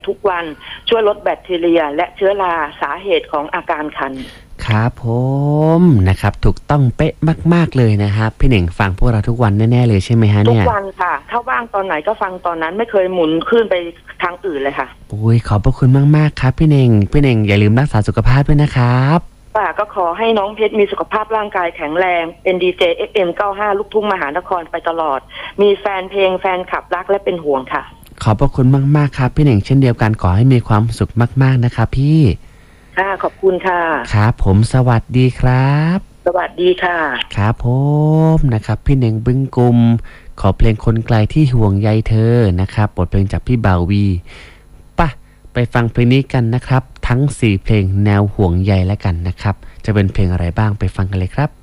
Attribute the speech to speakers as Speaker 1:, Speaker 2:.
Speaker 1: ทุกวันช่วยลดแบคทีเรียและเชื้อราสาเหตุของอาการคัน
Speaker 2: ครับผมนะครับถูกต้องเป๊ะมากๆเลยนะครับพี่เน่งฟังพวกเราทุกวันแน่ๆเลยใช่ไหมฮะ
Speaker 1: ทุก
Speaker 2: เนี่ย
Speaker 1: วันค่ะถ้าว่างตอนไหนก็ฟังตอนนั้นไม่เคยหมุนขึ้นไปทางอื่นเลยค่ะ
Speaker 2: อุ้ยขอบพระคุณมากๆครับพี่เน่งอย่าลืมรักษาสุขภาพด้วยนะครับ
Speaker 1: ป่าก็ขอให้น้องเพชรมีสุขภาพร่างกายแข็งแรงเป็นดีเจ FM95 ลูกทุ่งมหานครไปตลอดมีแฟนเพลงแฟนคลับรักและเป็นห่วงค่ะ
Speaker 2: ขอบพระคุณมากๆครับพี่เน่งเช่นเดียวกันขอให้มีความสุขมากๆนะครับพี่
Speaker 1: ค่ะขอบคุณค่ะ
Speaker 2: ครับผมสวัสดีครับ
Speaker 1: สวัสดีค่ะ
Speaker 2: ครับผมนะครับพี่เน่งบึ้งกุมขอเพลงคนไกลที่ห่วงใยเธอนะครับบทเพลงจากพี่บ่าววีป่ะไปฟังเพลงนี้กันนะครับทั้ง4เพลงแนวห่วงใยแล้วกันนะครับจะเป็นเพลงอะไรบ้างไปฟังกันเลยครับ